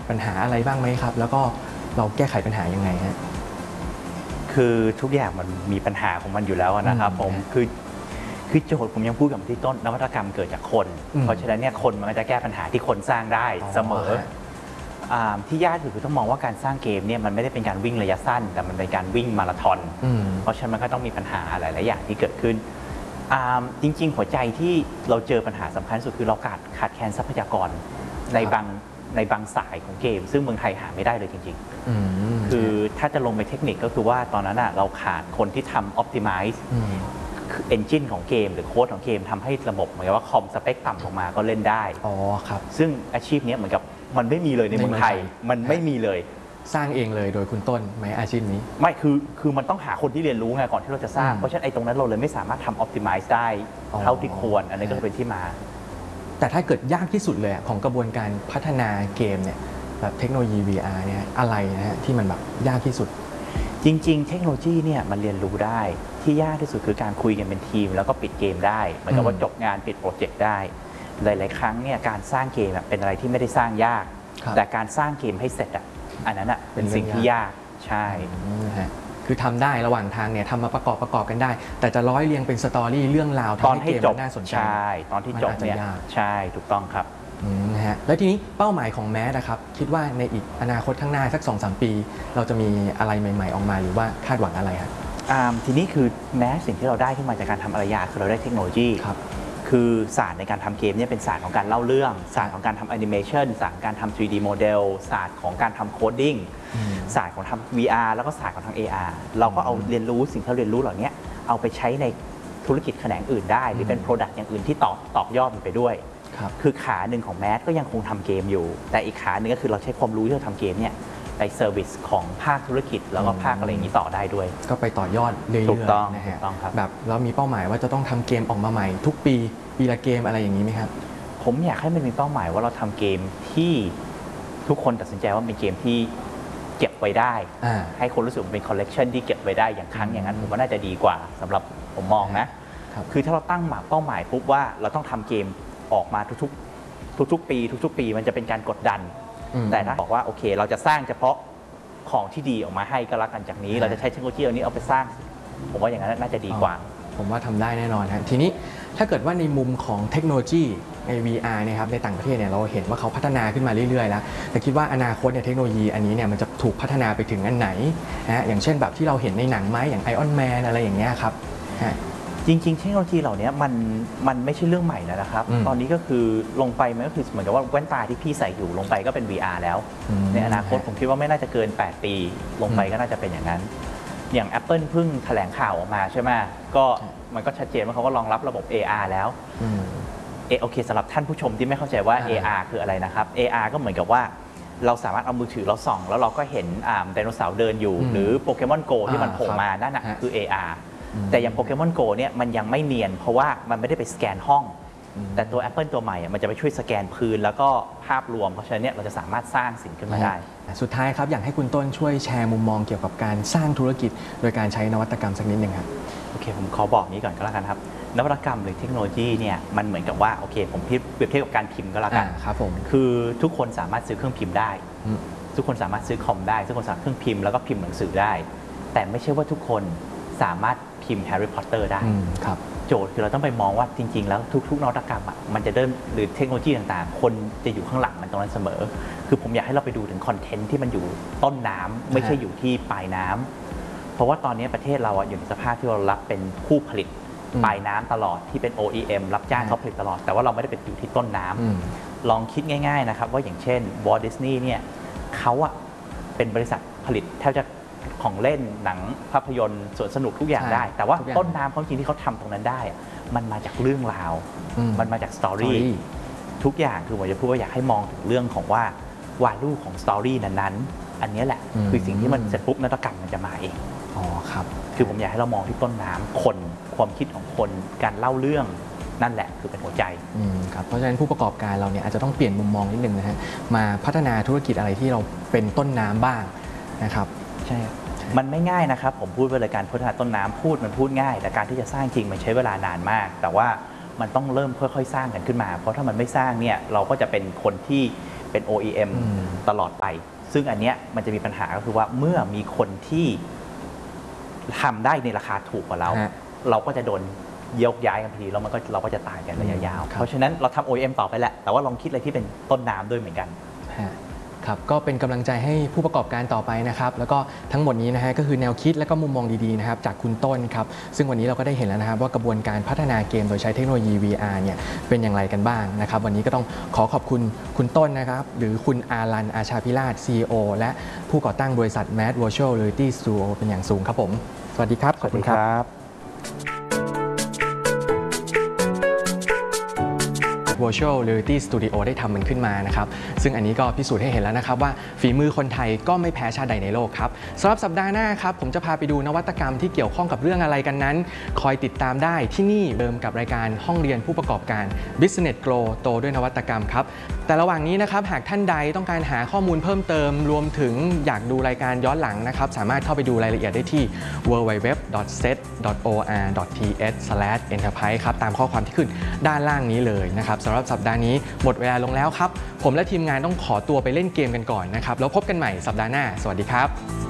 ปัญหาอะไรบ้างไหมครับแล้วก็เราแก้ไขปัญหายังไงฮะคือทุกอย่างมันมีปัญหาของมันอยู่แล้วนะครับผมคือโจทย์ผมยังพูดกับที่ต้นนวัตกรรมเกิดจากคนเพราะฉะนั้นเนี่ยคนมันก็จะแก้ปัญหาที่คนสร้างได้เสมอที่ยากคือต้องมองว่าการสร้างเกมเนี่ยมันไม่ได้เป็นการวิ่งระยะสั้นแต่มันเป็นการวิ่งมาราธอนเพราะฉะนั้นมันก็ต้องมีปัญหาหลายๆอย่างที่เกิดขึ้นจริงๆหัวใจที่เราเจอปัญหาสำคัญสุดคือเราขาดแคลนทรัพยากรในบางสายของเกมซึ่งเมืองไทยหาไม่ได้เลยจริงๆคือถ้าจะลงไปเทคนิคก็คือว่าตอนนั้นเราขาดคนที่ทำ optimize engine ของเกมหรือโค้ดของเกมทำให้ระบบเหมือนกับว่าคอมสเปคต่ำลงมาก็เล่นได้ครับซึ่งอาชีพนี้เหมือนกับมันไม่มีเลยในเมืองไทยมันไม่มีเลยสร้างเองเลยโดยคุณต้นไหมอาชีพนี้ไม่คือมันต้องหาคนที่เรียนรู้ไงก่อนที่เราจะสร้างเพราะฉะนั้นไอ้ตรงนั้นเราเลยไม่สามารถทำ optimize ได้เท่าที่ควรอันนี้ก็เป็นที่มาแต่ถ้าเกิดยากที่สุดเลยของกระบวนการพัฒนาเกมเนี่ยแบบเทคโนโลยี VR เนี่ยอะไรนะฮะที่มันแบบยากที่สุดจริงๆเทคโนโลยีเนี่ยมันเรียนรู้ได้ที่ยากที่สุดคือการคุยกันเป็นทีมแล้วก็ปิดเกมได้เหมือนกับว่าจบงานปิดโปรเจกต์ได้หลายๆครั้งเนี่ยการสร้างเกมเป็นอะไรที่ไม่ได้สร้างยากแต่การสร้างเกมให้เสร็จอันนั้นเป็นสิ่งที่ยากใช่คือทำได้ระหว่างทางเนี่ยทำมาประกอบกันได้แต่จะร้อยเรียงเป็นสตอรี่เรื่องราวตอนให้จบน่าสนใจใช่ตอนที่จบเนี่ยใช่ถูกต้องครับนะฮะแล้วทีนี้เป้าหมายของแมสนะครับคิดว่าในอีกอนาคตข้างหน้าสัก 2-3 ปีเราจะมีอะไรใหม่ๆออกมาหรือว่าคาดหวังอะไรครับทีนี้คือแม้สิ่งที่เราได้ขึ้นมาจากการทำอารยาคือเราได้เทคโนโลยีคือศาสตร์ในการทำเกมเนี่ยเป็นศาสตร์ของการเล่าเรื่องศาสตร์ของการทำแอนิเมชันศาสตร์การทำ 3D โมเดลศาสตร์ของการทำโคดดิ้งศาสตร์ของทำ VR แล้วก็ศาสตร์ของทำ AR เราก็เอาเรียนรู้สิ่งที่เราเรียนรู้เหล่านี้เอาไปใช้ในธุรกิจแขนงอื่นได้หรือเป็น Product อย่างอื่นที่ตอกยอดมันไปด้วยคือขาหนึ่งของแมสก็ยังคงทำเกมอยู่แต่อีกขาหนึ่งก็คือเราใช้ความรู้ที่เราทำเกมเนี่ยไปเซอร์วิสของภาคธุรกิจแล้วก็ภาคอะไรอย่างนี้ต่อได้ด้วยก็ไปต่อยอดเรื่อยๆนะฮะแบบเรามีเป้าหมายว่าจะต้องทำเกมออกมาใหม่ทุกปีละเกมอะไรอย่างนี้ไหมครับผมอยากให้มันมีเป้าหมายว่าเราทำเกมที่ทุกคนตัดสินใจว่าเป็นเกมที่เก็บไว้ได้ให้คนรู้สึกเป็นคอลเลกชันที่เก็บไว้ได้อย่างครั้งอย่างนั้นผมว่าน่าจะดีกว่าสำหรับผมมองนะคือถ้าเราตั้งเป้าหมายปุ๊บว่าเราต้องทำเกมออกมาทุกปีมันจะเป็นการกดดันแต่ถ้าบอกว่าโอเคเราจะสร้างเฉพาะของที่ดีออกมาให้ก็แล้วกันจากนี้เราจะใช้เทคโนโลยีอันนี้เอาไปสร้างผมว่าอย่างนั้นน่าจะดีกว่าผมว่าทำได้แน่นอนครับทีนี้ถ้าเกิดว่าในมุมของเทคโนโลยีใน VR เนี่ยครับในต่างประเทศเนี่ยเราเห็นว่าเขาพัฒนาขึ้นมาเรื่อยๆแล้วแต่คิดว่าอนาคตเนี่ยเทคโนโลยีอันนี้เนี่ยมันจะถูกพัฒนาไปถึงอันไหนนะอย่างเช่นแบบที่เราเห็นในหนังไหมอย่าง Iron Man อะไรอย่างเงี้ยครับจริงๆเทคโนโลยีเหล่านี้มันไม่ใช่เรื่องใหม่นะครับตอนนี้ก็คือลงไปมันก็คือเหมือนกับว่าแว่นตาที่พี่ใส่อยู่ลงไปก็เป็น VR แล้วในอนาคตผมคิดว่าไม่น่าจะเกิน8 ปีลงไปก็น่าจะเป็นอย่างนั้นอย่าง Apple เพิ่งแถลงข่าวออกมาใช่ไหมก็มันก็ชัดเจนว่าเขาก็รองรับระบบ AR แล้วโอเคสำหรับท่านผู้ชมที่ไม่เข้าใจว่า AR คืออะไรนะครับ AR ก็เหมือนกับว่าเราสามารถเอามือถือเราส่องแล้วเราก็เห็นไดโนเสาร์เดินอยู่หรือโปเกมอนโกที่มันโผล่มานั่นคือ AR แต่อย่างโปเกมอนโกเนี่ยมันยังไม่เนียนเพราะว่ามันไม่ได้ไปสแกนห้องแต่ตัว Apple ตัวใหม่มันจะไปช่วยสแกนพื้นแล้วก็ภาพรวมเพราะฉะนั้นเนี่ยเราจะสามารถสร้างสิ่งขึ้นมาได้สุดท้ายครับอยากให้คุณต้นช่วยแชร์มุมมองเกี่ยวกับการสร้างธุรกิจโดยการใช้นวัตกรรมสักนิดหนึ่งครับโอเคผมขอบอกนี้ก่อนก็แล้วกันครับนวัตกรรมหรือเทคโนโลยีเนี่ยมันเหมือนกับว่าโอเคผมเปรียบเทียบกับการพิมพ์ก็แล้วกันครับผมคือทุกคนสามารถซื้อเครื่องพิมพ์ได้ทุกคนสามารถซื้อคอมได้ทุกคนสามารถเครื่องพิมพ์แล้วก็พิมพ์หนังสือได้แต่ไม่ใช่ว่าทุกคนสามารถพิมพ์แฮร์รี่พอตเตอร์ได้โจทย์คือเราต้องไปมองว่าจริงๆแล้วทุกนวัตกรรมมันจะเดินหรือเทคโนโลยีต่างๆคนจะอยู่ข้างหลังมันตรงนั้นเสมอคือผมอยากให้เราไปดูถึงคอนเทนต์ที่มันอยู่ต้นน้ำไม่ใช่อยู่ที่ปลายน้ำเพราะว่าตอนนี้ประเทศเราอยู่ในสภาพที่เรารับเป็นผู้ผลิตปลายน้ำตลอดที่เป็น OEM รับจ้างเขาผลิตตลอดแต่ว่าเราไม่ได้เป็นอยู่ที่ต้นน้ำลองคิดง่ายๆนะครับว่าอย่างเช่นวอลต์ดิสนีย์เนี่ยเขาเป็นบริษัทผลิตแทบจะของเล่นหนังภาพยนตร์สวนสนุกทุกอย่างได้แต่ว่าต้นน้ำเขาจริงที่เขาทำตรงนั้นได้มันมาจากเรื่องราวมันมาจากสตอรี่ทุกอย่างคือผมจะพูดว่าอยากให้มองถึงเรื่องของว่าวาลูของสตอรี่นั้นๆอันนี้แหละคือสิ่งที่มันเสร็จปุ๊บนวัตกรรมมันจะมาเองครับคือผมอยากให้เรามองที่ต้นน้ำคนความคิดของคนการเล่าเรื่องนั่นแหละคือเป็นหัวใจครับเพราะฉะนั้นผู้ประกอบการเราเนี่ยอาจจะต้องเปลี่ยนมุมมองนิดนึงนะฮะมาพัฒนาธุรกิจอะไรที่เราเป็นต้นน้ำบ้างนะครับใช่มันไม่ง่ายนะครับผมพูดไปเลยการพัฒนาต้นน้ำมันพูดง่ายแต่การที่จะสร้างจริงมันใช้เวลานานมากแต่ว่ามันต้องเริ่มค่อยๆสร้างกันขึ้นมาเพราะถ้ามันไม่สร้างเนี่ยเราก็จะเป็นคนที่เป็น OEM ตลอดไป ซึ่งอันเนี้ยมันจะมีปัญหาก็คือว่าเมื่อมีคนที่ทำได้ในราคาถูกกว่าเราเราก็จะโดนยกย้ายกันพอดีแล้วเราก็จะตายกันระยะยาวเพราะฉะนั้นเราทำ OEM ต่อไปแหละแต่ว่าลองคิดอะไรที่เป็นต้นน้ำด้วยเหมือนกันครับก็เป็นกำลังใจให้ผู้ประกอบการต่อไปนะครับแล้วก็ทั้งหมดนี้นะฮะก็คือแนวคิดและก็มุมมองดีๆนะครับจากคุณต้นครับซึ่งวันนี้เราก็ได้เห็นแล้วนะครับว่ากระบวนการพัฒนาเกมโดยใช้เทคโนโลยี VR เนี่ยเป็นอย่างไรกันบ้างนะครับวันนี้ก็ต้องขอบคุณคุณต้นนะครับหรือคุณอารันอาชาพิราช CEO และผู้ก่อตั้งบริษัท Mad Virtual Reality Studio เป็นอย่างสูงครับผมสวัสดีครับขอบคุณครับ Virtual Reality Studio ได้ทำมันขึ้นมานะครับซึ่งอันนี้ก็พิสูจน์ให้เห็นแล้วนะครับว่าฝีมือคนไทยก็ไม่แพ้ชาติใดในโลกครับสำหรับสัปดาห์หน้าครับผมจะพาไปดูนวัตกรรมที่เกี่ยวข้องกับเรื่องอะไรกันนั้นคอยติดตามได้ที่นี่เดิมกับรายการห้องเรียนผู้ประกอบการ Business Grow โตด้วยนวัตกรรมครับแต่ระหว่างนี้นะครับหากท่านใดต้องการหาข้อมูลเพิ่มเติมรวมถึงอยากดูรายการย้อนหลังนะครับสามารถเข้าไปดูรายละเอียดได้ที่ www.set.or.th/enterprise ครับตามข้อความที่ขึ้นด้านล่างนี้เลยนะครับสำหรับสัปดาห์นี้หมดเวลาลงแล้วครับผมและทีมงานต้องขอตัวไปเล่นเกมกันก่อนนะครับแล้วพบกันใหม่สัปดาห์หน้าสวัสดีครับ